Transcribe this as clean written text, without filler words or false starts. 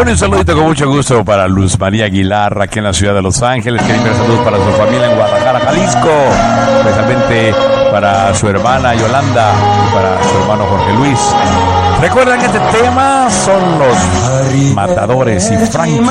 Bueno, un saludito con mucho gusto para Luz María Aguilar, aquí en la ciudad de Los Ángeles. Que enviar saludos para su familia en Guadalajara, Jalisco. Especialmente para su hermana Yolanda y para su hermano Jorge Luis. Recuerden que este tema son los Matadores y Frankie.